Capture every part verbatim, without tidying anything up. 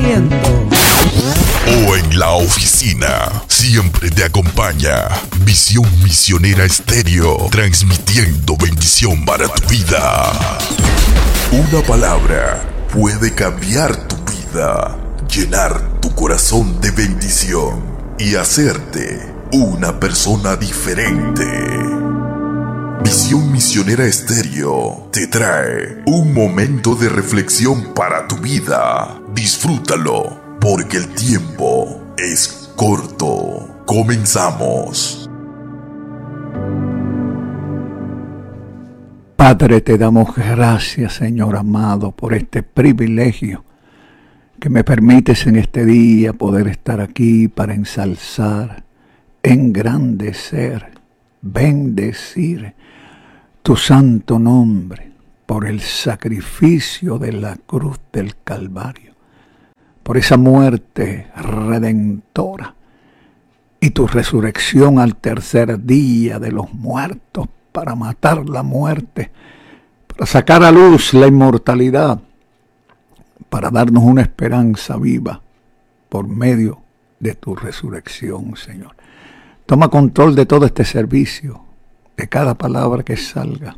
sufriendo. O en la oficina, siempre te acompaña Visión Misionera Estéreo, transmitiendo bendición para tu vida. Una palabra puede cambiar tu vida, llenar tu corazón de bendición y hacerte una persona diferente. Visión Misionera Estéreo te trae un momento de reflexión para tu vida. Disfrútalo, porque el tiempo es corto. Comenzamos. Padre, te damos gracias, Señor amado, por este privilegio que me permites en este día poder estar aquí para ensalzar, engrandecer, bendecir tu santo nombre por el sacrificio de la cruz del Calvario, por esa muerte redentora y tu resurrección al tercer día de los muertos para matar la muerte, para sacar a luz la inmortalidad, para darnos una esperanza viva por medio de tu resurrección, Señor. Toma control de todo este servicio, de cada palabra que salga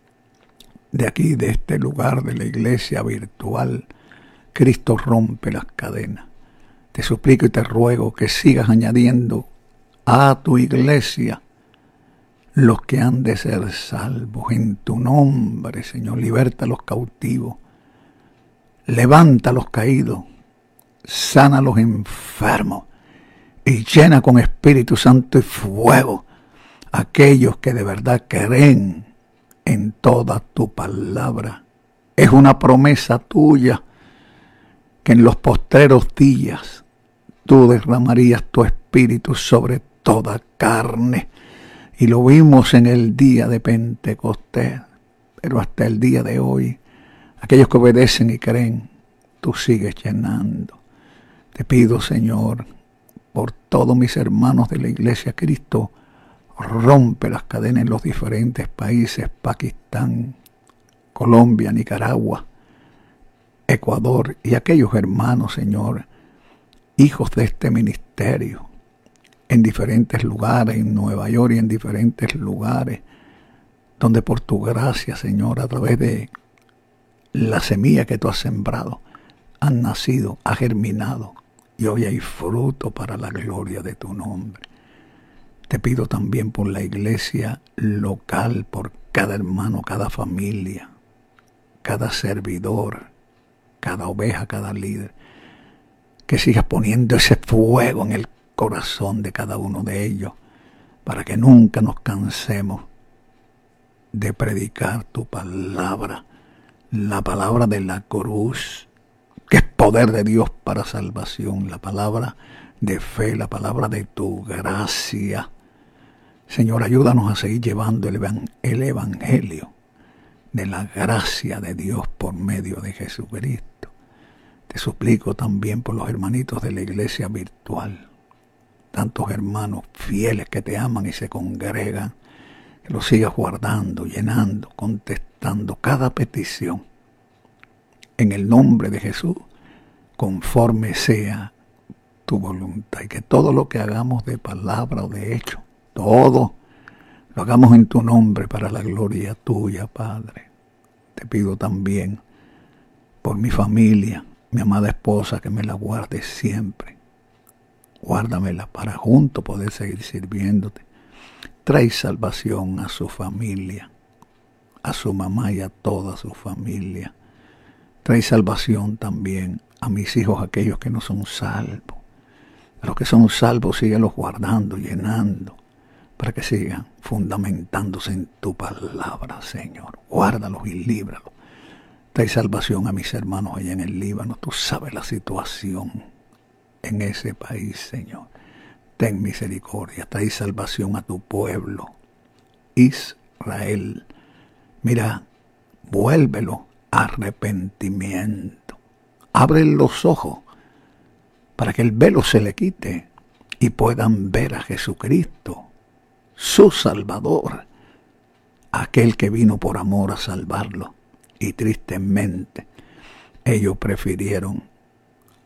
de aquí, de este lugar, de la iglesia virtual. Cristo rompe las cadenas. Te suplico y te ruego que sigas añadiendo a tu iglesia los que han de ser salvos. En tu nombre, Señor, liberta a los cautivos, levanta a los caídos, sana a los enfermos y llena con Espíritu Santo y fuego a aquellos que de verdad creen en toda tu palabra. Es una promesa tuya que en los postreros días tú derramarías tu Espíritu sobre toda carne. Y lo vimos en el día de Pentecostés, pero hasta el día de hoy, aquellos que obedecen y creen, tú sigues llenando. Te pido, Señor, por todos mis hermanos de la Iglesia Cristo, rompe las cadenas en los diferentes países, Pakistán, Colombia, Nicaragua, Ecuador, y aquellos hermanos, Señor, hijos de este ministerio, en diferentes lugares, en Nueva York y en diferentes lugares, donde por tu gracia, Señor, a través de la semilla que tú has sembrado, han nacido, ha germinado, y hoy hay fruto para la gloria de tu nombre. Te pido también por la iglesia local, por cada hermano, cada familia, cada servidor, cada oveja, cada líder, que sigas poniendo ese fuego en el corazón de cada uno de ellos, para que nunca nos cansemos de predicar tu palabra, la palabra de la cruz, que es poder de Dios para salvación, la palabra de fe, la palabra de tu gracia. Señor, ayúdanos a seguir llevando el, evan- el evangelio de la gracia de Dios por medio de Jesucristo. Te suplico también por los hermanitos de la iglesia virtual, tantos hermanos fieles que te aman y se congregan, que los sigas guardando, llenando, contestando cada petición. En el nombre de Jesús, conforme sea tu voluntad, y que todo lo que hagamos de palabra o de hecho, todo lo hagamos en tu nombre para la gloria tuya, Padre. Te pido también por mi familia, mi amada esposa, que me la guardes siempre. Guárdamela para juntos poder seguir sirviéndote. Trae salvación a su familia, a su mamá y a toda su familia. Trae salvación también a mis hijos, aquellos que no son salvos. A los que son salvos, síguelos guardando, llenando, para que sigan fundamentándose en tu palabra, Señor. Guárdalos y líbralos. Trae salvación a mis hermanos allá en el Líbano. Tú sabes la situación en ese país, Señor. Ten misericordia. Trae salvación a tu pueblo, Israel. Mira, vuélvelo a arrepentimiento. Abre los ojos para que el velo se le quite y puedan ver a Jesucristo, su Salvador, aquel que vino por amor a salvarlo. Y tristemente ellos prefirieron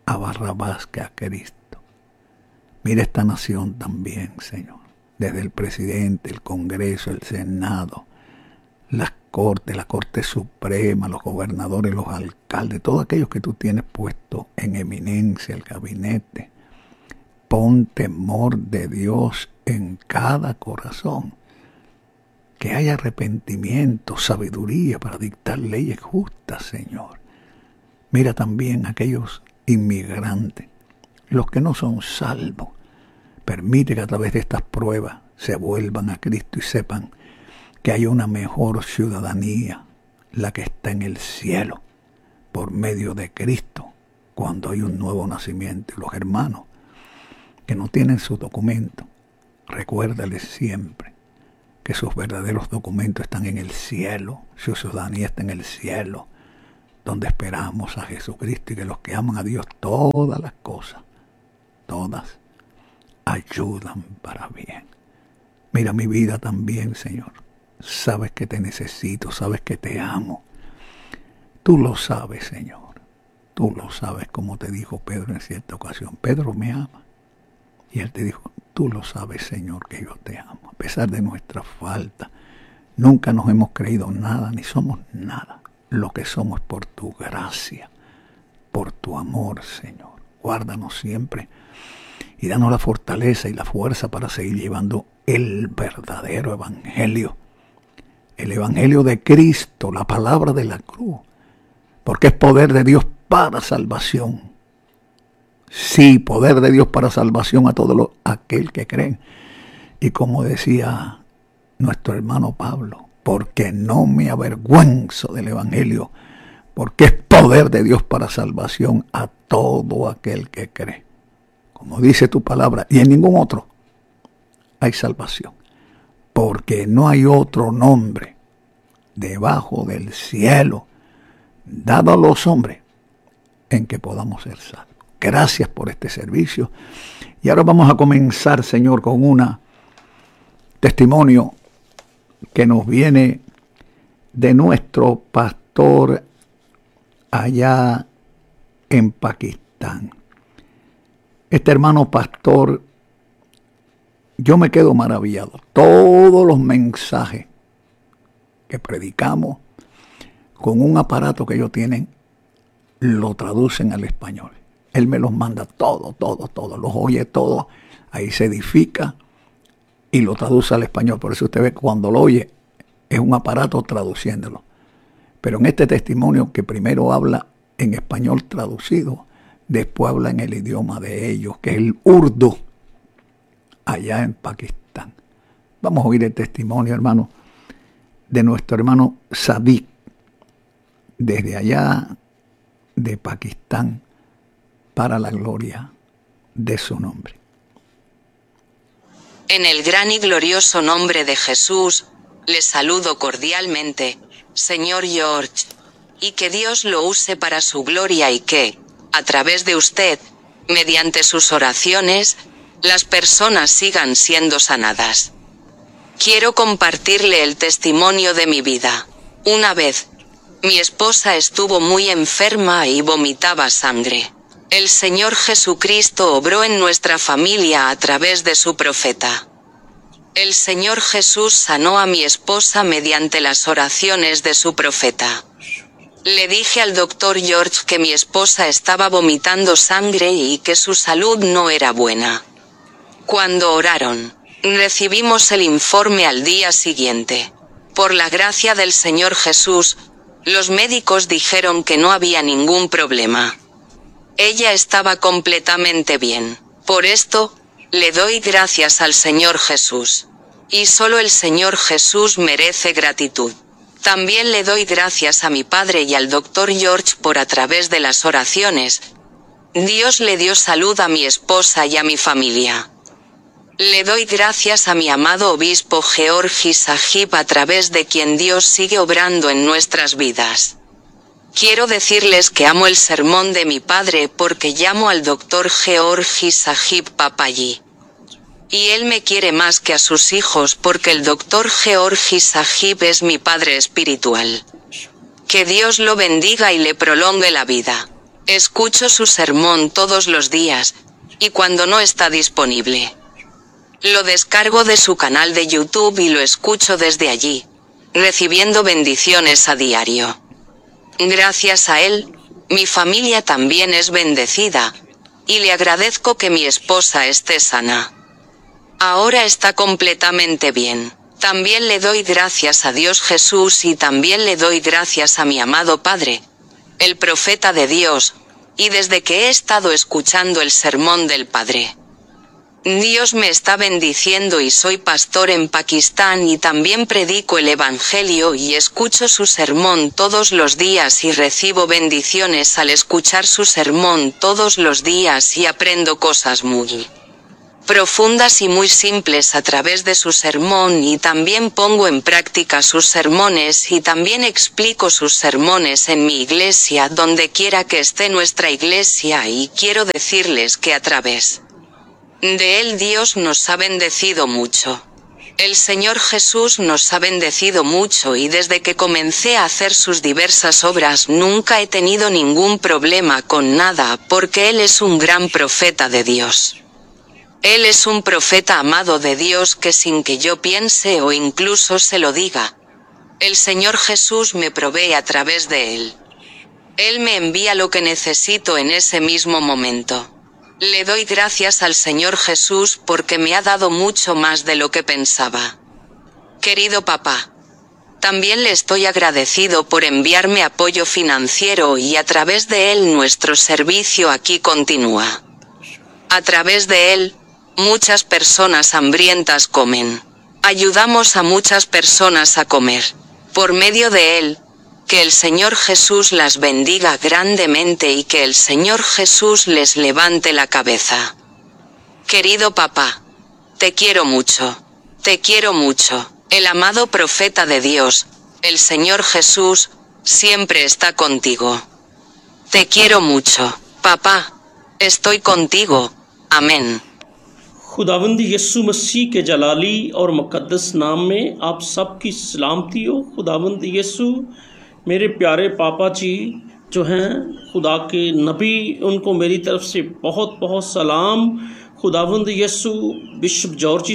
a Barrabás que a Cristo. Mira esta nación también, Señor. Desde el presidente, el Congreso, el Senado, las Cortes, la Corte Suprema, los gobernadores, los alcaldes, todos aquellos que tú tienes puesto en eminencia, el gabinete. Pon temor de Dios en cada corazón. Que haya arrepentimiento, sabiduría para dictar leyes justas, Señor. Mira también aquellos inmigrantes, los que no son salvos. Permite que a través de estas pruebas se vuelvan a Cristo y sepan que hay una mejor ciudadanía, la que está en el cielo, por medio de Cristo, cuando hay un nuevo nacimiento. Y los hermanos que no tienen su documento, recuérdales siempre que sus verdaderos documentos están en el cielo, su ciudadanía está en el cielo, donde esperamos a Jesucristo, y que los que aman a Dios, todas las cosas, todas, ayudan para bien. Mira mi vida también, Señor. Sabes que te necesito, sabes que te amo. Tú lo sabes, Señor. Tú lo sabes, como te dijo Pedro en cierta ocasión. Pedro me ama. Y él te dijo, tú lo sabes, Señor, que yo te amo. A pesar de nuestra falta, nunca nos hemos creído nada, ni somos nada. Lo que somos es por tu gracia, por tu amor, Señor. Guárdanos siempre y danos la fortaleza y la fuerza para seguir llevando el verdadero evangelio. El evangelio de Cristo, la palabra de la cruz. Porque es poder de Dios para salvación. Sí, poder de Dios para salvación a todo lo, aquel que creen. Y como decía nuestro hermano Pablo, porque no me avergüenzo del evangelio, porque es poder de Dios para salvación a todo aquel que cree. Como dice tu palabra, y en ningún otro hay salvación. Porque no hay otro nombre debajo del cielo dado a los hombres en que podamos ser salvos. Gracias por este servicio. Y ahora vamos a comenzar, Señor, con un testimonio que nos viene de nuestro pastor allá en Pakistán. Este hermano pastor, yo me quedo maravillado. Todos los mensajes que predicamos con un aparato que ellos tienen, lo traducen al español. Él me los manda todo, todo, todo. Los oye todo. Ahí se edifica y lo traduce al español. Por eso usted ve que cuando lo oye, es un aparato traduciéndolo. Pero en este testimonio que primero habla en español traducido, después habla en el idioma de ellos, que es el urdu, allá en Pakistán. Vamos a oír el testimonio, hermano, de nuestro hermano Sadiq, desde allá de Pakistán, para la gloria de su nombre. En el gran y glorioso nombre de Jesús, le saludo cordialmente, señor George, y que Dios lo use para su gloria y que, a través de usted, mediante sus oraciones, las personas sigan siendo sanadas. Quiero compartirle el testimonio de mi vida. Una vez, mi esposa estuvo muy enferma y vomitaba sangre. El Señor Jesucristo obró en nuestra familia a través de su profeta. El Señor Jesús sanó a mi esposa mediante las oraciones de su profeta. Le dije al doctor George que mi esposa estaba vomitando sangre y que su salud no era buena. Cuando oraron, recibimos el informe al día siguiente. Por la gracia del Señor Jesús, los médicos dijeron que no había ningún problema. Ella estaba completamente bien. Por esto, le doy gracias al Señor Jesús. Y solo el Señor Jesús merece gratitud. También le doy gracias a mi padre y al doctor George por a través de las oraciones. Dios le dio salud a mi esposa y a mi familia. Le doy gracias a mi amado obispo Georgi Sahib a través de quien Dios sigue obrando en nuestras vidas. Quiero decirles que amo el sermón de mi padre porque llamo al doctor Georgi Sahib Papaji. Y él me quiere más que a sus hijos porque el doctor Georgi Sahib es mi padre espiritual. Que Dios lo bendiga y le prolongue la vida. Escucho su sermón todos los días, y cuando no está disponible, lo descargo de su canal de YouTube y lo escucho desde allí, recibiendo bendiciones a diario. Gracias a él, mi familia también es bendecida, y le agradezco que mi esposa esté sana. Ahora está completamente bien. También le doy gracias a Dios Jesús y también le doy gracias a mi amado Padre, el profeta de Dios, y desde que he estado escuchando el sermón del Padre, Dios me está bendiciendo y soy pastor en Pakistán y también predico el Evangelio y escucho su sermón todos los días y recibo bendiciones al escuchar su sermón todos los días y aprendo cosas muy profundas y muy simples a través de su sermón y también pongo en práctica sus sermones y también explico sus sermones en mi iglesia donde quiera que esté nuestra iglesia y quiero decirles que a través de él Dios nos ha bendecido mucho. El Señor Jesús nos ha bendecido mucho y desde que comencé a hacer sus diversas obras nunca he tenido ningún problema con nada porque Él es un gran profeta de Dios. Él es un profeta amado de Dios que sin que yo piense o incluso se lo diga, el Señor Jesús me provee a través de Él. Él me envía lo que necesito en ese mismo momento. Le doy gracias al Señor Jesús porque me ha dado mucho más de lo que pensaba. Querido papá, también le estoy agradecido por enviarme apoyo financiero y a través de él nuestro servicio aquí continúa. A través de él, muchas personas hambrientas comen. Ayudamos a muchas personas a comer. Por medio de él, que el Señor Jesús las bendiga grandemente y que el Señor Jesús les levante la cabeza. Querido papá, te quiero mucho, te quiero mucho. El amado profeta de Dios, el Señor Jesús, siempre está contigo. Te quiero mucho, papá, estoy contigo. Amén. खुदावंद यीशु मसीह के जलाली और मुकद्दस नाम में आप सबकी सलामती हो। खुदावंद यीशु मेरे प्यारे पापा जी जो हैं खुदा के नबी, उनको मेरी तरफ से बहुत बहुत सलाम। खुदावंद यीशु बिशप जॉर्जी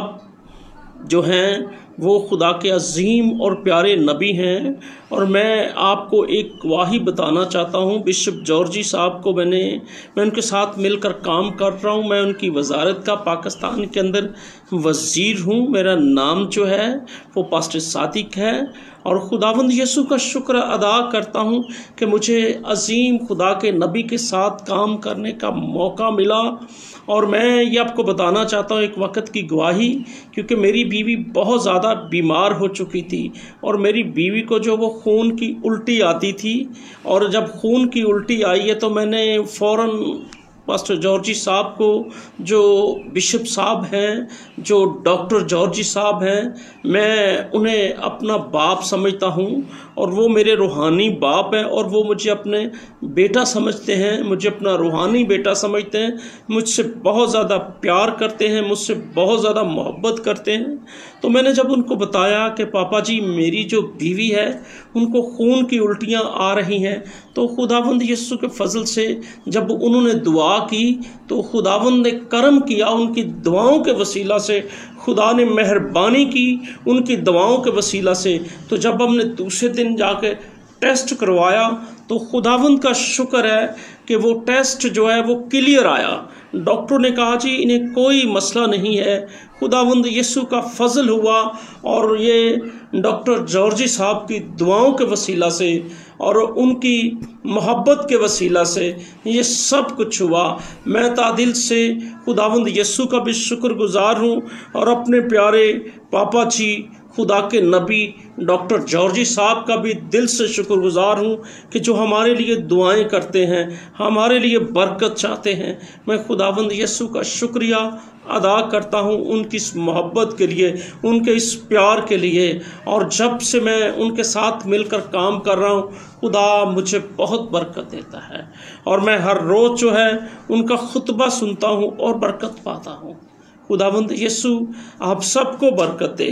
साहब जो हैं वो खुदा के अजीम और प्यारे नबी हैं और मैं आपको एक गवाही बताना चाहता हूँ। बिशप जॉर्जी साहब को मैंने मैं उनके साथ मिलकर काम कर रहा हूँ। मैं उनकी वजारत का पाकिस्तान के अंदर वज़ीर हूँ। मेरा नाम जो है वो पास्टर सादिक है और खुदावंद यीशु का शुक्र अदा करता हूँ कि मुझे अजीम खुदा के नबी के साथ काम करने का मौका मिला। और मैं ये आपको बताना चाहता हूँ एक वक्त की गवाही, क्योंकि मेरी बीवी बहुत ज़्यादा बीमार हो चुकी थी और मेरी बीवी को जो वो खून की उल्टी आती थी, और जब खून की उल्टी आई है तो मैंने फ़ौरन पास्टर जॉर्जी साहब को, जो बिशप साहब हैं, जो डॉक्टर जॉर्जी साहब हैं, मैं उन्हें अपना बाप समझता हूँ और वो मेरे रूहानी बाप हैं और वो मुझे अपने बेटा समझते हैं, मुझे अपना रूहानी बेटा समझते हैं, मुझसे बहुत ज़्यादा प्यार करते हैं, मुझसे बहुत ज़्यादा मोहब्बत करते हैं। तो मैंने जब उनको बताया कि पापा जी मेरी जो बीवी है उनको खून की उल्टियाँ आ रही हैं, तो खुदावंद यीशु के फजल से जब उन्होंने दुआ की तो खुदावंद ने करम किया, उनकी दुआओं के वसीला से खुदा ने मेहरबानी की, उनकी दुआओं के वसीला से। तो जब हमने दूसरे दिन जाके टेस्ट करवाया तो खुदावंद का शुक्र है कि वो टेस्ट जो है वो क्लियर आया। डॉक्टर ने कहा जी इन्हें कोई मसला नहीं है। खुदावंद यीशु का फजल हुआ और ये डॉक्टर जॉर्जी साहब की दुआओं के वसीला से और उनकी मोहब्बत के वसीला से ये सब कुछ हुआ। मैं तादिल से खुदावंद यीशु का भी शुक्रगुजार हूँ और अपने प्यारे पापा जी खुदा के नबी डॉक्टर जॉर्जी साहब का भी दिल से शुक्रगुजार हूँ कि जो हमारे लिए दुआएं करते हैं, हमारे लिए बरकत चाहते हैं। मैं खुदावंद यीशु का शुक्रिया अदा करता हूँ उनकी इस मोहब्बत के लिए, उनके इस प्यार के लिए। और जब से मैं उनके साथ मिलकर काम कर रहा हूँ खुदा मुझे बहुत बरकत देता है और मैं हर रोज़ जो है उनका खुतबा सुनता हूँ और बरकत पाता हूँ। खुदावंद यीशु आप सबको बरकत दे।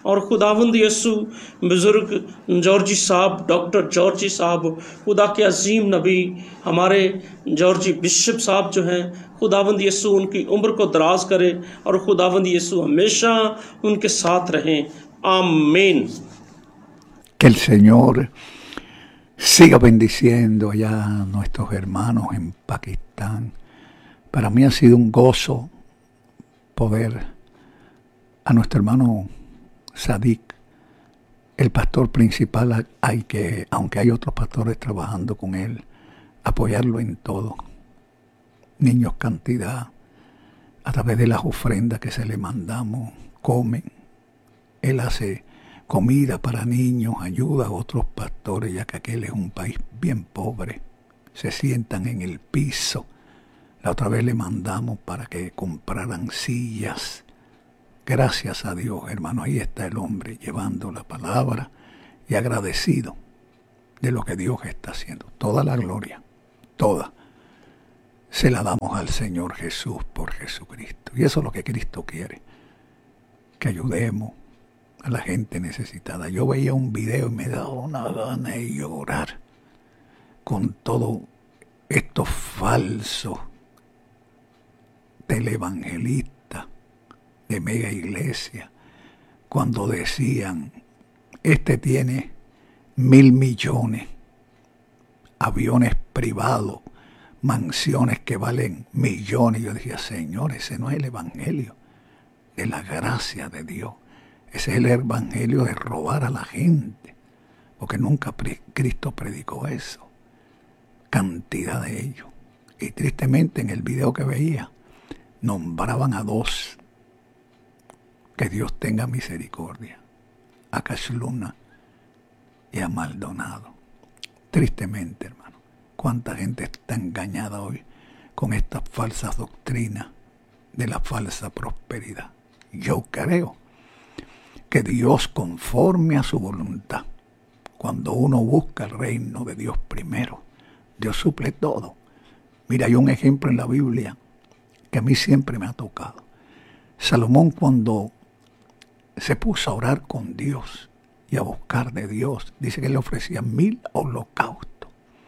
और खुदावंद यसु बुज़ुर्ग जॉर्जी साहब, डॉक्टर जॉर्जी साहब, खुदा के अजीम नबी हमारे जॉर्जी बिशप साहब जो हैं, खुदावंद यसु उनकी उम्र को दराज करे और खुदावंद यसु हमेशा उनके साथ रहें। आमीन। Que el Señor siga bendiciendo allá a nuestros hermanos en Pakistán. Para mí ha sido un gozo poder a nuestro hermano Sadiq, el pastor principal, hay que, aunque hay otros pastores trabajando con él, apoyarlo en todo. Niños cantidad, a través de las ofrendas que se le mandamos, comen. Él hace comida para niños, ayuda a otros pastores, ya que aquel es un país bien pobre. Se sientan en el piso. La otra vez le mandamos para que compraran sillas. Gracias a Dios, hermano, ahí está el hombre llevando la palabra y agradecido de lo que Dios está haciendo. Toda la gloria, toda, se la damos al Señor Jesús por Jesucristo. Y eso es lo que Cristo quiere, que ayudemos a la gente necesitada. Yo veía un video y me daba una gana de llorar con todo estos falsos televangelistas de mega iglesia, cuando decían, este tiene mil millones, aviones privados, mansiones que valen millones. Yo decía, Señor, ese no es el evangelio de la gracia de Dios. Ese es el evangelio de robar a la gente, porque nunca Cristo predicó eso. Cantidad de ellos. Y tristemente en el video que veía, nombraban a dos. Que Dios tenga misericordia. A Cash Luna y a Maldonado. Tristemente, hermano, cuánta gente está engañada hoy con estas falsas doctrinas de la falsa prosperidad. Yo creo que Dios, conforme a su voluntad, cuando uno busca el reino de Dios primero, Dios suple todo. Mira, hay un ejemplo en la Biblia que a mí siempre me ha tocado. Salomón, cuando se puso a orar con Dios y a buscar de Dios, dice que le ofrecía mil holocaustos.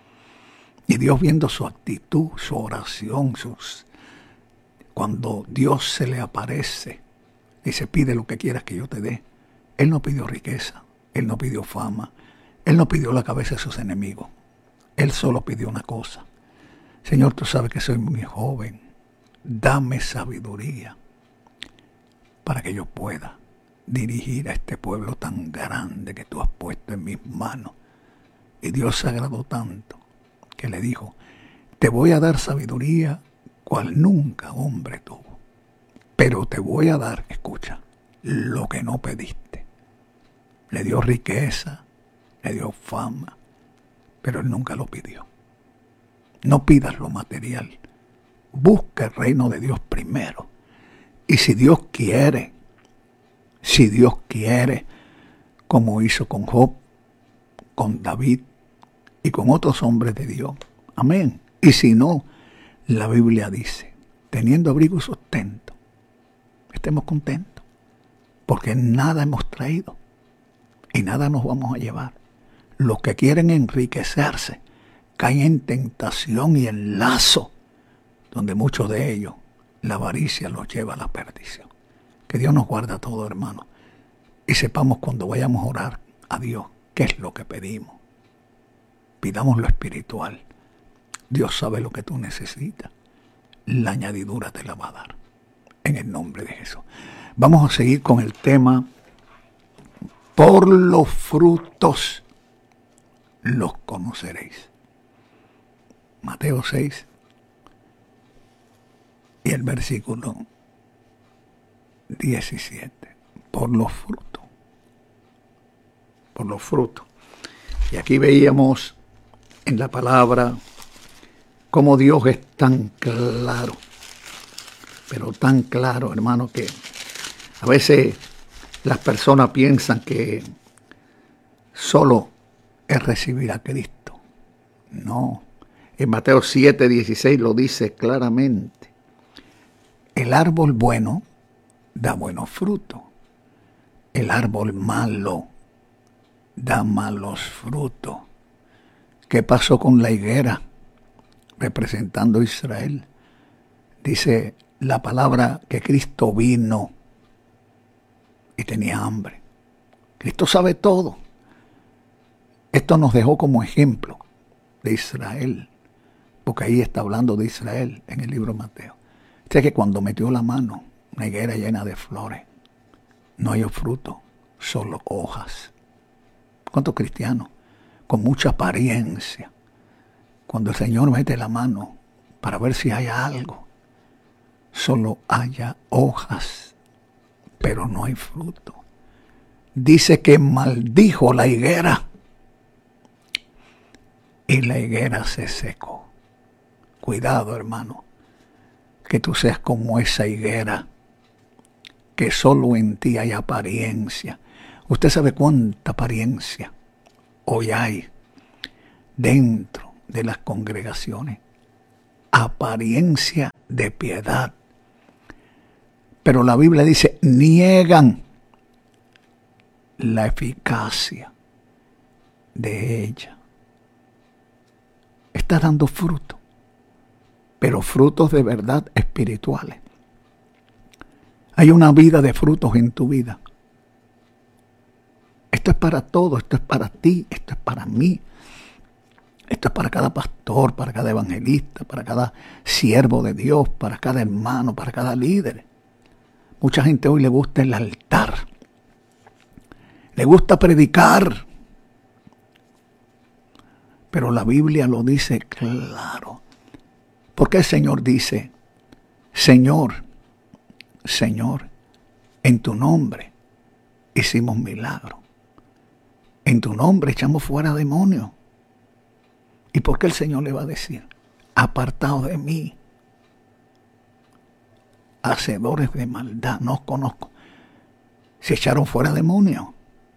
Y Dios, viendo su actitud, su oración, sus... cuando Dios se le aparece, dice, pide lo que quieras que yo te dé. Él no pidió riqueza, él no pidió fama, él no pidió la cabeza de sus enemigos. Él solo pidió una cosa. Señor, tú sabes que soy muy joven. Dame sabiduría para que yo pueda dirigir a este pueblo tan grande que tú has puesto en mis manos. Y Dios se agradó tanto que le dijo, te voy a dar sabiduría cual nunca hombre tuvo, pero te voy a dar, escucha, lo que no pediste. Le dio riqueza, le dio fama, pero él nunca lo pidió. No pidas lo material, busca el reino de Dios primero. Y si Dios quiere, si Dios quiere, como hizo con Job, con David y con otros hombres de Dios, amén. Y si no, la Biblia dice, teniendo abrigo y sustento, estemos contentos, porque nada hemos traído y nada nos vamos a llevar. Los que quieren enriquecerse caen en tentación y en lazo, donde muchos de ellos la avaricia los lleva a la perdición. Que Dios nos guarda todo, hermano. Y sepamos cuando vayamos a orar a Dios, qué es lo que pedimos. Pidamos lo espiritual. Dios sabe lo que tú necesitas. La añadidura te la va a dar. En el nombre de Jesús. Vamos a seguir con el tema. Por los frutos los conoceréis. Mateo seis. Y el versículo diecisiete. Por los frutos. Por los frutos. Y aquí veíamos en la palabra cómo Dios es tan claro. Pero tan claro, hermano, que a veces las personas piensan que solo es recibir a Cristo. No. En Mateo siete, dieciséis lo dice claramente. El árbol bueno da buenos frutos, el árbol malo da malos frutos. ¿Qué pasó con la higuera representando a Israel? Dice la palabra que Cristo vino y tenía hambre. Cristo sabe todo. Esto nos dejó como ejemplo de Israel, porque ahí está hablando de Israel en el libro de Mateo. O sea que cuando metió la mano, una higuera llena de flores, no hay fruto, solo hojas. ¿Cuántos cristianos con mucha apariencia, cuando el Señor mete la mano para ver si hay algo, solo haya hojas, pero no hay fruto? Dice que maldijo la higuera y la higuera se secó. Cuidado, hermano, que tú seas como esa higuera, que solo en ti hay apariencia. Usted sabe cuánta apariencia hoy hay dentro de las congregaciones. Apariencia de piedad. Pero la Biblia dice, niegan la eficacia de ella. Está dando fruto, pero frutos de verdad espirituales. Hay una vida de frutos en tu vida. Esto es para todos, esto es para ti, esto es para mí. Esto es para cada pastor, para cada evangelista, para cada siervo de Dios, para cada hermano, para cada líder. Mucha gente hoy le gusta el altar. Le gusta predicar. Pero la Biblia lo dice claro. Porque el Señor dice, Señor, Señor, en tu nombre hicimos milagros. En tu nombre echamos fuera demonios. ¿Y por qué el Señor le va a decir? Apartaos de mí, hacedores de maldad, no os conozco. Se echaron fuera demonios.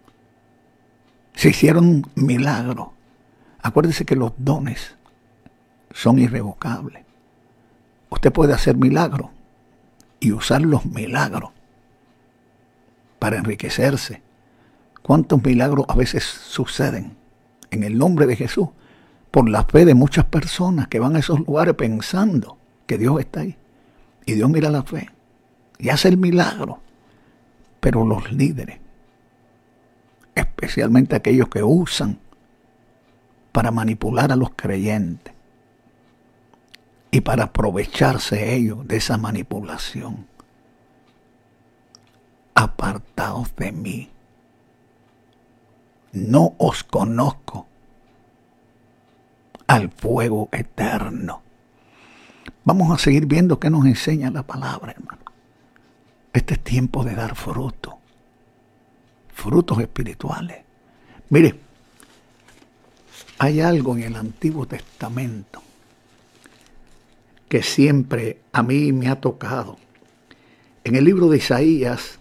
Se hicieron milagros. Acuérdese que los dones son irrevocables. Usted puede hacer milagros y usar los milagros para enriquecerse. ¿Cuántos milagros a veces suceden en el nombre de Jesús? Por la fe de muchas personas que van a esos lugares pensando que Dios está ahí. Y Dios mira la fe y hace el milagro. Pero los líderes, especialmente aquellos que usan para manipular a los creyentes y para aprovecharse ellos de esa manipulación. Apartaos de mí. No os conozco, al fuego eterno. Vamos a seguir viendo qué nos enseña la palabra, hermano. Este es tiempo de dar fruto, frutos espirituales. Mire, hay algo en el Antiguo Testamento que siempre a mí me ha tocado. En el libro de Isaías,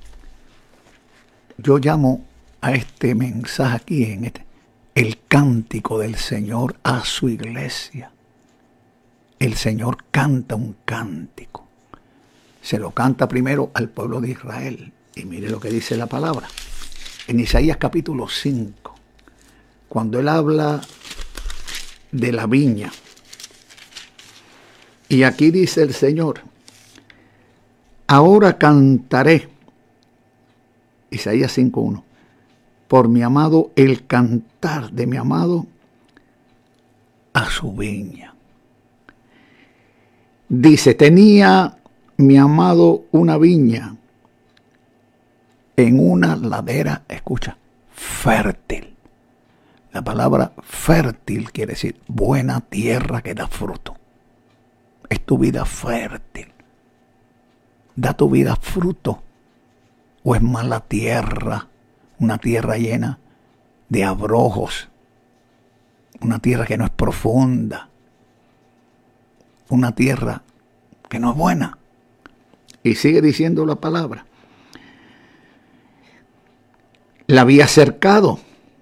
yo llamo a este mensaje aquí, en este, el cántico del Señor a su iglesia. El Señor canta un cántico. Se lo canta primero al pueblo de Israel. Y mire lo que dice la palabra. En Isaías capítulo cinco, cuando él habla de la viña. Y aquí dice el Señor, ahora cantaré, Isaías cinco uno, por mi amado, el cantar de mi amado a su viña. Dice, tenía mi amado una viña en una ladera, escucha, fértil. La palabra fértil quiere decir buena tierra que da fruto. Es tu vida fértil. ¿Da tu vida fruto? ¿O es mala tierra? Una tierra llena de abrojos. Una tierra que no es profunda. Una tierra que no es buena. Y sigue diciendo la palabra. La había cercado,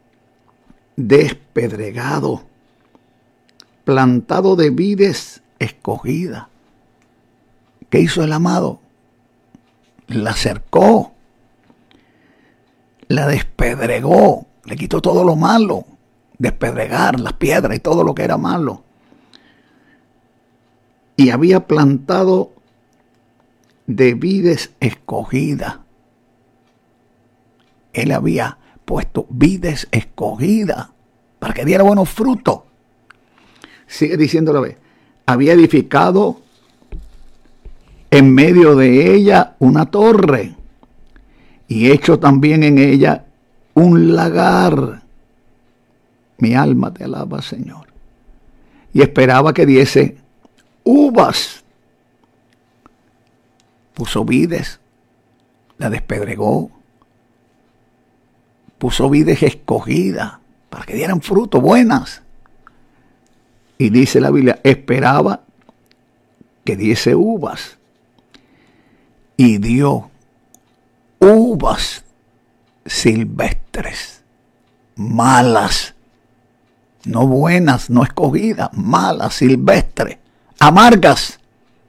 despedregado, plantado de vides escogida. ¿Qué hizo el amado? La cercó. la despedregó, le quitó todo lo malo, despedregar las piedras y todo lo que era malo. Y había plantado de vides escogidas. Él había puesto vides escogidas para que diera buenos frutos. Sigue diciendo la vez. Había edificado en medio de ella una torre y hecho también en ella un lagar. Mi alma te alaba, Señor. Y esperaba que diese uvas. Puso vides, la despedregó. Puso vides escogidas para que dieran fruto, buenas. Y dice la Biblia, esperaba que diese uvas. Y dio uvas silvestres, malas, no buenas, no escogidas, malas, silvestres, amargas.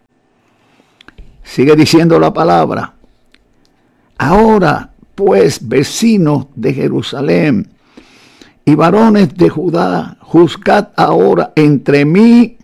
Sigue diciendo la palabra. Ahora, pues, vecinos de Jerusalén y varones de Judá, juzgad ahora entre mí